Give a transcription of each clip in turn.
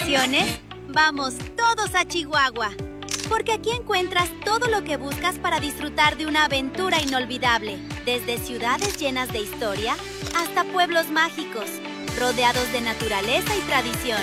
vacaciones? Vamos todos a Chihuahua, porque aquí encuentras todo lo que buscas para disfrutar de una aventura inolvidable, desde ciudades llenas de historia hasta pueblos mágicos, rodeados de naturaleza y tradición.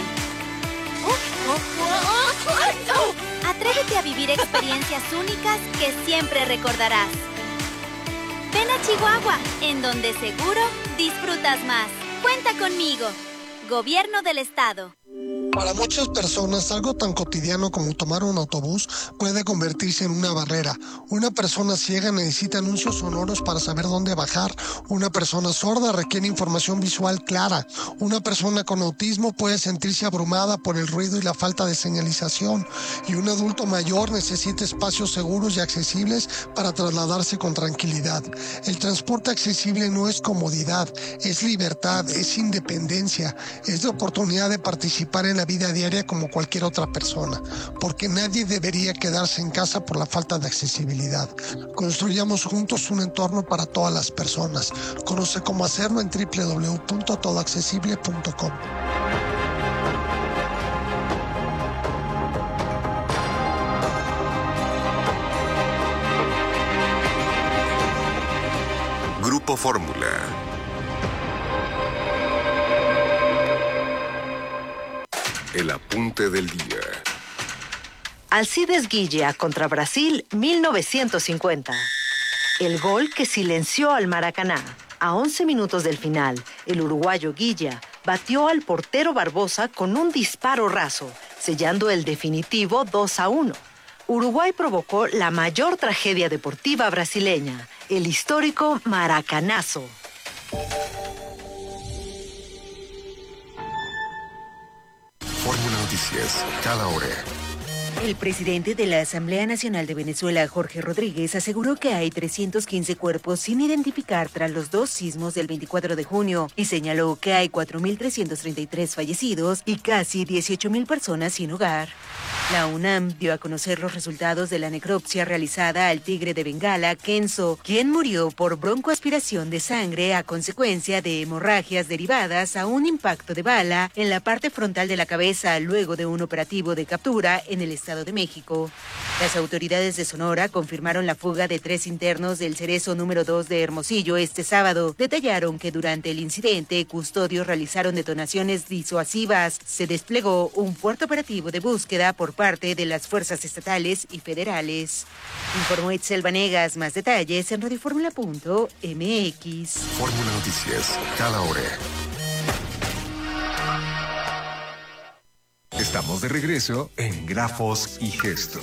Atrévete a vivir experiencias únicas que siempre recordarás. Ven a Chihuahua, en donde seguro disfrutas más. Cuenta conmigo. Gobierno del Estado. Para muchas personas, algo tan cotidiano como tomar un autobús puede convertirse en una barrera. Una persona ciega necesita anuncios sonoros para saber dónde bajar. Una persona sorda requiere información visual clara. Una persona con autismo puede sentirse abrumada por el ruido y la falta de señalización. Y un adulto mayor necesita espacios seguros y accesibles para trasladarse con tranquilidad. El transporte accesible no es comodidad, es libertad, es independencia, es la oportunidad de participar en la vida diaria como cualquier otra persona, porque nadie debería quedarse en casa por la falta de accesibilidad. Construyamos juntos un entorno para todas las personas. Conoce cómo hacerlo en www.todoaccesible.com. Grupo Fórmula. El apunte del día. Alcides Guilla contra Brasil, 1950. El gol que silenció al Maracaná. A 11 minutos del final, el uruguayo Guilla batió al portero Barbosa con un disparo raso, sellando el definitivo 2-1. Uruguay provocó la mayor tragedia deportiva brasileña, el histórico Maracanazo. Fórmula Noticias, cada hora. El presidente de la Asamblea Nacional de Venezuela, Jorge Rodríguez, aseguró que hay 315 cuerpos sin identificar tras los dos sismos del 24 de junio y señaló que hay 4.333 fallecidos y casi 18.000 personas sin hogar. La UNAM dio a conocer los resultados de la necropsia realizada al tigre de Bengala, Kenzo, quien murió por broncoaspiración de sangre a consecuencia de hemorragias derivadas a un impacto de bala en la parte frontal de la cabeza luego de un operativo de captura en el Estado de México. Las autoridades de Sonora confirmaron la fuga de 3 internos del Cerezo número 2 de Hermosillo este sábado. Detallaron que durante el incidente, custodios realizaron detonaciones disuasivas. Se desplegó un fuerte operativo de búsqueda por parte de las fuerzas estatales y federales. Informó Itzel Vanegas. Más detalles en radioformula.mx. Fórmula Noticias, cada hora. Estamos de regreso en Grafos y Gestos.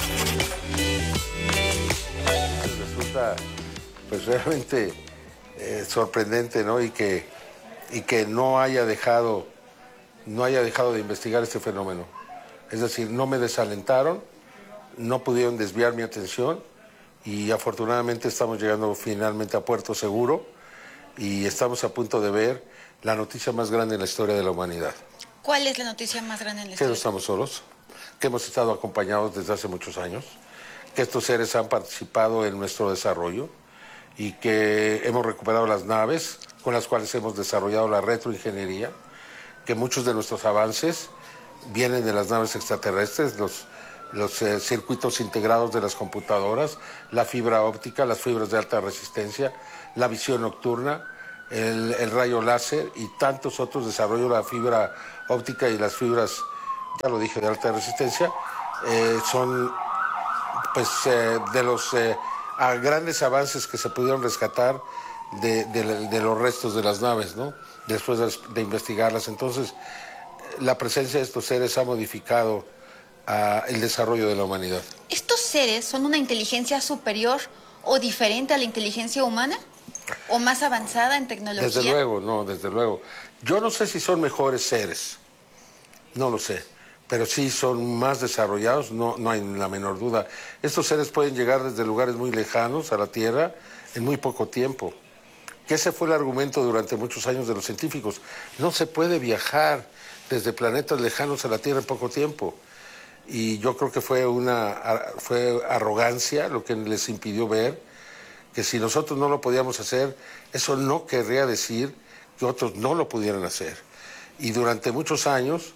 Resulta pues realmente sorprendente, ¿no? Y que no haya dejado de investigar este fenómeno. Es decir, no me desalentaron, no pudieron desviar mi atención y afortunadamente estamos llegando finalmente a puerto seguro y estamos a punto de ver la noticia más grande en la historia de la humanidad. ¿Cuál es la noticia más grande en la historia? Que no estamos solos, que hemos estado acompañados desde hace muchos años, que estos seres han participado en nuestro desarrollo y que hemos recuperado las naves con las cuales hemos desarrollado la retroingeniería, que muchos de nuestros avances vienen de las naves extraterrestres, los circuitos integrados de las computadoras, la fibra óptica, las fibras de alta resistencia, la visión nocturna, el rayo láser y tantos otros desarrollos, la fibra óptica y las fibras, ya lo dije, de alta resistencia, son pues de los grandes avances que se pudieron rescatar de los restos de las naves, ¿no? Después de investigarlas. Entonces, la presencia de estos seres ha modificado el desarrollo de la humanidad. ¿Estos seres son una inteligencia superior o diferente a la inteligencia humana? ¿O más avanzada en tecnología? Desde luego, no, desde luego. Yo no sé si son mejores seres, no lo sé, pero sí son más desarrollados, no hay la menor duda. Estos seres pueden llegar desde lugares muy lejanos a la Tierra en muy poco tiempo. Que ese fue el argumento durante muchos años de los científicos. No se puede viajar desde planetas lejanos a la Tierra en poco tiempo. Y yo creo que fue arrogancia lo que les impidió ver que si nosotros no lo podíamos hacer, eso no querría decir que otros no lo pudieran hacer. Y durante muchos años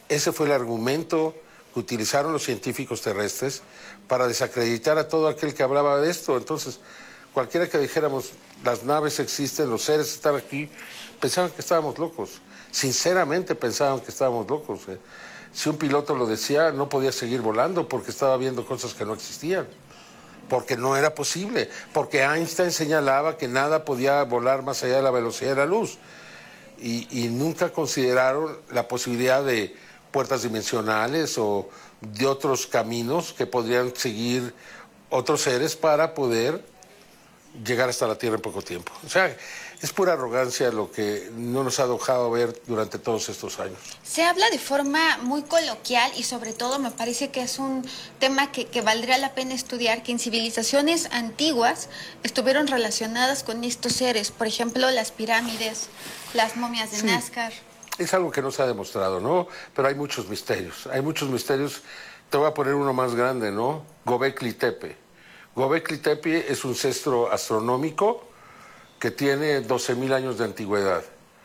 Ese fue el argumento que utilizaron los científicos terrestres para desacreditar a todo aquel que hablaba de esto. Entonces, cualquiera que dijéramos, las naves existen, los seres están aquí, pensaban que estábamos locos. Sinceramente pensaban que estábamos locos. Si un piloto lo decía, no podía seguir volando porque estaba viendo cosas que no existían. Porque no era posible. Porque Einstein señalaba que nada podía volar más allá de la velocidad de la luz. Y nunca consideraron la posibilidad de puertas dimensionales o de otros caminos que podrían seguir otros seres para poder llegar hasta la Tierra en poco tiempo. O sea, es pura arrogancia lo que no nos ha dejado ver durante todos estos años. Se habla de forma muy coloquial y sobre todo me parece que es un tema que valdría la pena estudiar, que en civilizaciones antiguas estuvieron relacionadas con estos seres, por ejemplo, las pirámides, las momias de Nazca. Es algo que no se ha demostrado, ¿no? Pero hay muchos misterios. Hay muchos misterios. Te voy a poner uno más grande, ¿no? Göbekli Tepe. Göbekli Tepe es un centro astronómico que tiene 12.000 años de antigüedad.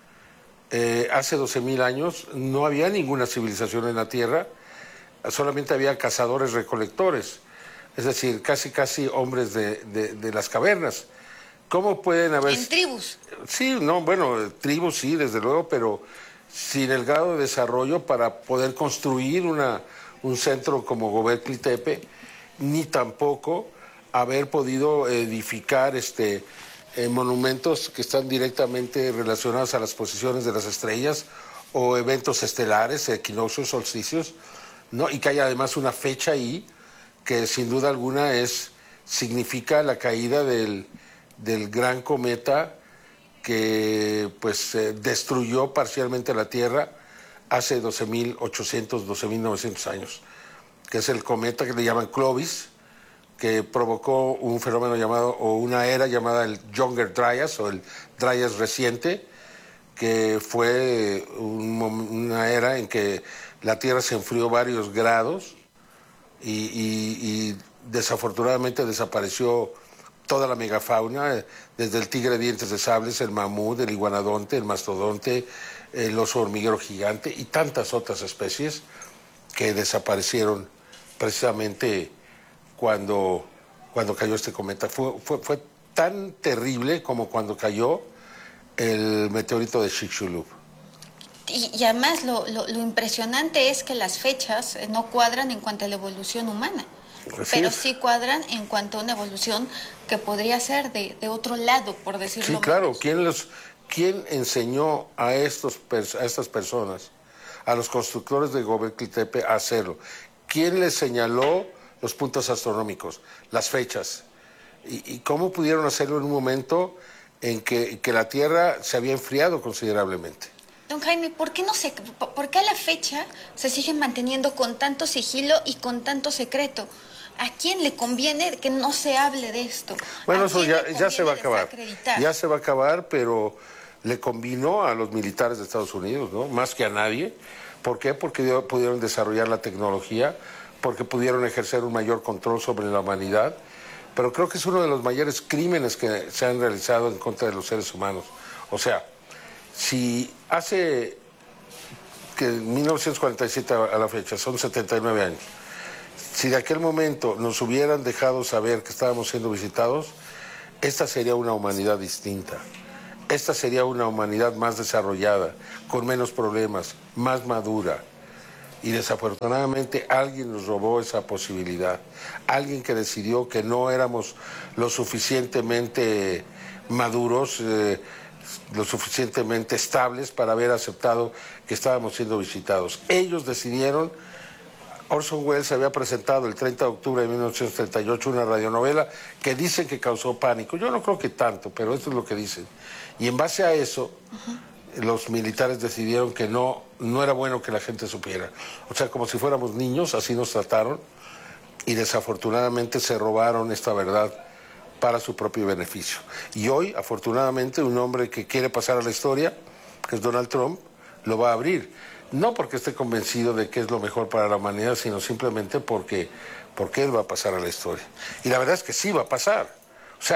Hace 12.000 años no había ninguna civilización en la Tierra, solamente había cazadores-recolectores, es decir, casi hombres de las cavernas. ¿Cómo pueden haber...? En tribus. Sí, no, bueno, tribus sí, desde luego, pero sin el grado de desarrollo para poder construir un centro como Göbekli Tepe, ni tampoco haber podido edificar monumentos que están directamente relacionados a las posiciones de las estrellas o eventos estelares, equinoccios, solsticios, ¿no? Y que haya además una fecha ahí que sin duda alguna significa la caída del gran cometa que pues destruyó parcialmente la Tierra hace 12.800, 12.900 años, que es el cometa que le llaman Clovis, que provocó un fenómeno llamado, o una era llamada el Younger Dryas, o el Dryas reciente, que fue una era en que la Tierra se enfrió varios grados y desafortunadamente desapareció toda la megafauna, desde el tigre de dientes de sables, el mamut, el iguanodonte, el mastodonte, el oso hormiguero gigante y tantas otras especies que desaparecieron precisamente cuando cayó este cometa. Fue tan terrible como cuando cayó el meteorito de Chicxulub. Y además lo impresionante es que las fechas no cuadran en cuanto a la evolución humana. Pero sí cuadran en cuanto a una evolución que podría ser de otro lado, por decirlo. Sí, claro. ¿Quién enseñó a estas personas, a los constructores de Göbekli Tepe, a hacerlo? ¿Quién les señaló los puntos astronómicos, las fechas? ¿Y cómo pudieron hacerlo en un momento en que la Tierra se había enfriado considerablemente? Don Jaime, ¿por qué a la fecha se sigue manteniendo con tanto sigilo y con tanto secreto? ¿A quién le conviene que no se hable de esto? Bueno, eso ya se va a acabar. Ya se va a acabar, pero le convino a los militares de Estados Unidos, ¿no? Más que a nadie. ¿Por qué? Porque pudieron desarrollar la tecnología, porque pudieron ejercer un mayor control sobre la humanidad. Pero creo que es uno de los mayores crímenes que se han realizado en contra de los seres humanos. O sea, si hace que 1947 a la fecha, son 79 años, si de aquel momento nos hubieran dejado saber que estábamos siendo visitados, esta sería una humanidad distinta. Esta sería una humanidad más desarrollada, con menos problemas, más madura. Y desafortunadamente alguien nos robó esa posibilidad. Alguien que decidió que no éramos lo suficientemente maduros, lo suficientemente estables para haber aceptado que estábamos siendo visitados. Ellos decidieron. Orson Welles había presentado el 30 de octubre de 1938 una radionovela que dicen que causó pánico. Yo no creo que tanto, pero esto es lo que dicen. Y en base a eso, los militares decidieron que no era bueno que la gente supiera. O sea, como si fuéramos niños, así nos trataron, y desafortunadamente se robaron esta verdad para su propio beneficio. Y hoy, afortunadamente, un hombre que quiere pasar a la historia, que es Donald Trump, lo va a abrir. No porque esté convencido de que es lo mejor para la humanidad, sino simplemente porque él va a pasar a la historia. Y la verdad es que sí va a pasar. O sea,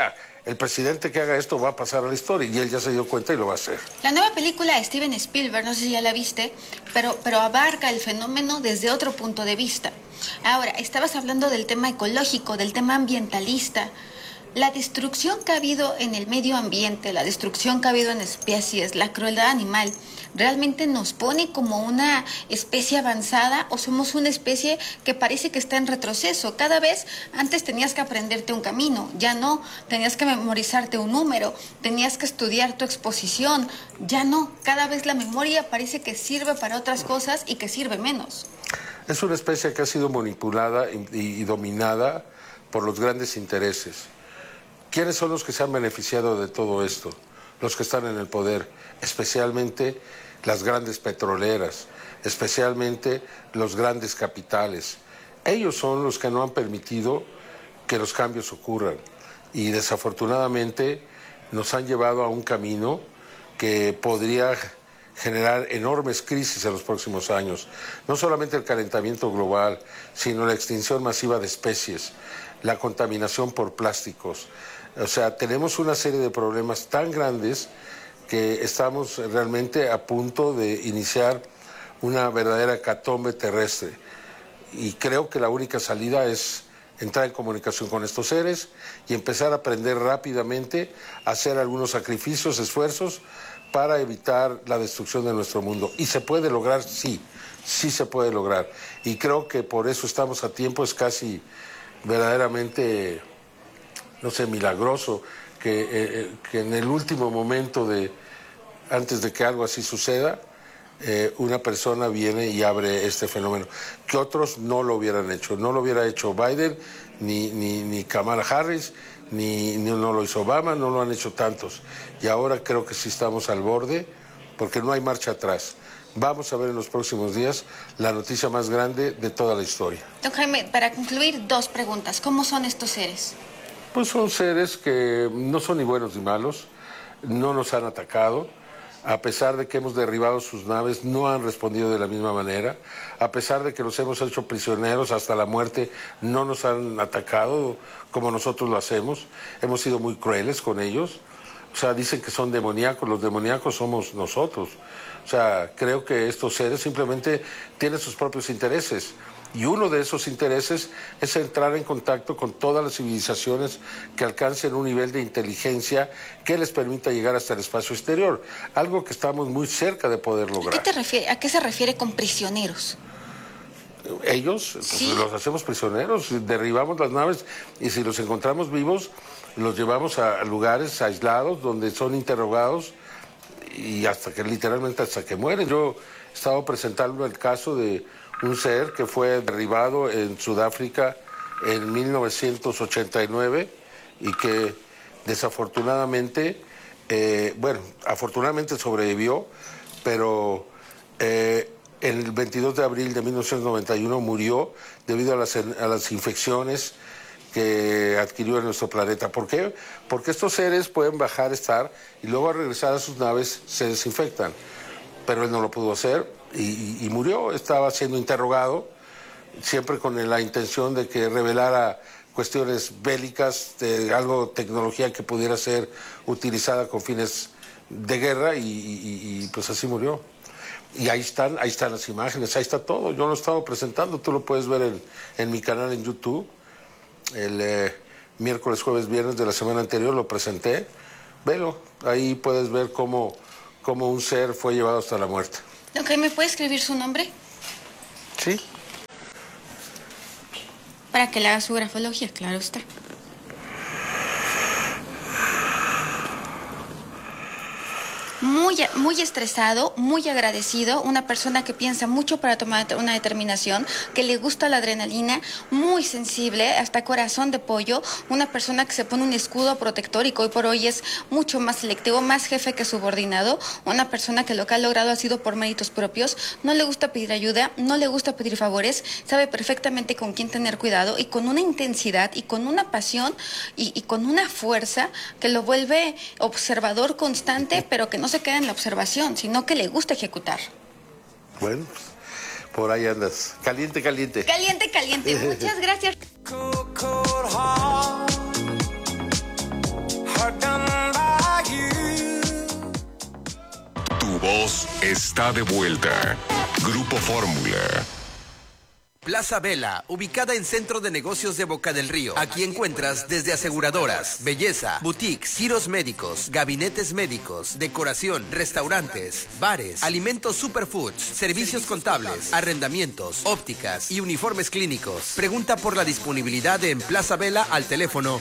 el presidente que haga esto va a pasar a la historia, y él ya se dio cuenta y lo va a hacer. La nueva película de Steven Spielberg, no sé si ya la viste, pero abarca el fenómeno desde otro punto de vista. Ahora, estabas hablando del tema ecológico, del tema ambientalista. La destrucción que ha habido en el medio ambiente, la destrucción que ha habido en especies, la crueldad animal, ¿realmente nos pone como una especie avanzada o somos una especie que parece que está en retroceso? Cada vez antes tenías que aprenderte un camino, ya no, tenías que memorizarte un número, tenías que estudiar tu exposición, ya no, cada vez la memoria parece que sirve para otras cosas y que sirve menos. Es una especie que ha sido manipulada y dominada por los grandes intereses. ¿Quiénes son los que se han beneficiado de todo esto? Los que están en el poder, especialmente las grandes petroleras, especialmente los grandes capitales. Ellos son los que no han permitido que los cambios ocurran y desafortunadamente nos han llevado a un camino que podría generar enormes crisis en los próximos años. No solamente el calentamiento global, sino la extinción masiva de especies, la contaminación por plásticos. O sea, tenemos una serie de problemas tan grandes que estamos realmente a punto de iniciar una verdadera hecatombe terrestre. Y creo que la única salida es entrar en comunicación con estos seres y empezar a aprender rápidamente a hacer algunos sacrificios, esfuerzos para evitar la destrucción de nuestro mundo. ¿Y se puede lograr? Sí, sí se puede lograr. Y creo que por eso estamos a tiempo, es casi verdaderamente, no sé, milagroso que en el último momento antes de que algo así suceda, una persona viene y abre este fenómeno, que otros no lo hubieran hecho. No lo hubiera hecho Biden, ni Kamala Harris, ni no lo hizo Obama, no lo han hecho tantos. Y ahora creo que sí estamos al borde, porque no hay marcha atrás. Vamos a ver en los próximos días la noticia más grande de toda la historia. Don Jaime, para concluir, 2 preguntas. ¿Cómo son estos seres? Pues son seres que no son ni buenos ni malos, no nos han atacado. A pesar de que hemos derribado sus naves, no han respondido de la misma manera. A pesar de que los hemos hecho prisioneros hasta la muerte, no nos han atacado como nosotros lo hacemos. Hemos sido muy crueles con ellos. O sea, dicen que son demoníacos, los demoníacos somos nosotros. O sea, creo que estos seres simplemente tienen sus propios intereses. Y uno de esos intereses es entrar en contacto con todas las civilizaciones que alcancen un nivel de inteligencia que les permita llegar hasta el espacio exterior. Algo que estamos muy cerca de poder lograr. ¿A qué se refiere con prisioneros? Ellos, ¿Sí? Los hacemos prisioneros, derribamos las naves y si los encontramos vivos, los llevamos a lugares aislados donde son interrogados y literalmente hasta que mueren. Yo he estado presentando el caso de un ser que fue derribado en Sudáfrica en 1989 y que desafortunadamente, afortunadamente sobrevivió, pero el 22 de abril de 1991 murió debido a las infecciones que adquirió en nuestro planeta. ¿Por qué? Porque estos seres pueden bajar, estar y luego al regresar a sus naves se desinfectan. Pero él no lo pudo hacer y murió. Estaba siendo interrogado, siempre con la intención de que revelara cuestiones bélicas, de tecnología que pudiera ser utilizada con fines de guerra y pues así murió. Y ahí están las imágenes, ahí está todo. Yo lo he estado presentando, tú lo puedes ver en mi canal en YouTube. El miércoles, jueves, viernes de la semana anterior lo presenté. Velo, ahí puedes ver cómo un ser fue llevado hasta la muerte. Ok, ¿me puede escribir su nombre? Sí. Para que le haga su grafología, claro está. Muy estresado, muy agradecido, una persona que piensa mucho para tomar una determinación, que le gusta la adrenalina, muy sensible, hasta corazón de pollo, una persona que se pone un escudo protector y que hoy por hoy es mucho más selectivo, más jefe que subordinado, una persona que lo que ha logrado ha sido por méritos propios, no le gusta pedir ayuda, no le gusta pedir favores, sabe perfectamente con quién tener cuidado y con una intensidad y con una pasión y con una fuerza que lo vuelve observador constante, pero que no se queda en la observación, sino que le gusta ejecutar. Bueno, por ahí andas. Caliente, caliente. Caliente, caliente. Muchas gracias. está de vuelta. Grupo Fórmula. Plaza Vela, ubicada en Centro de Negocios de Boca del Río. Aquí encuentras desde aseguradoras, belleza, boutiques, giros médicos, gabinetes médicos, decoración, restaurantes, bares, alimentos superfoods, servicios contables, arrendamientos, ópticas y uniformes clínicos. Pregunta por la disponibilidad en Plaza Vela al teléfono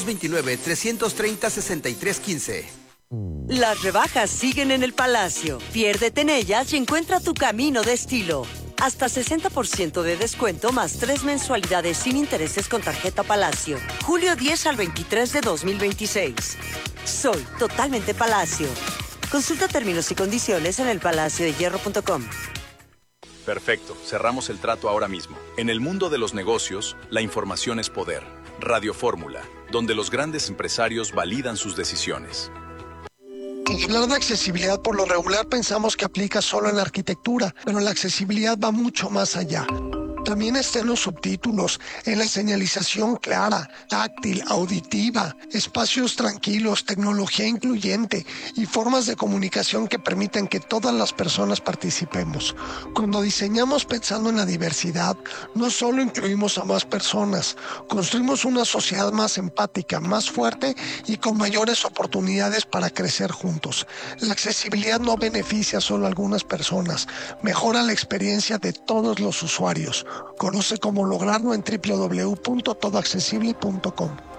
229-330-6315. Las rebajas siguen en el Palacio. Piérdete en ellas y encuentra tu camino de estilo. Hasta 60% de descuento más 3 mensualidades sin intereses con tarjeta Palacio. Julio 10 al 23 de 2026. Soy totalmente Palacio. Consulta términos y condiciones en elpalaciodehierro.com. Perfecto, cerramos el trato ahora mismo. En el mundo de los negocios, la información es poder. Radio Fórmula, donde los grandes empresarios validan sus decisiones. Hablar de accesibilidad por lo regular pensamos que aplica solo en la arquitectura, pero la accesibilidad va mucho más allá. También está en los subtítulos, en la señalización clara, táctil, auditiva, espacios tranquilos, tecnología incluyente y formas de comunicación que permiten que todas las personas participemos. Cuando diseñamos pensando en la diversidad, no solo incluimos a más personas, construimos una sociedad más empática, más fuerte y con mayores oportunidades para crecer juntos. La accesibilidad no beneficia solo a algunas personas, mejora la experiencia de todos los usuarios. Conoce cómo lograrlo en www.todoaccesible.com.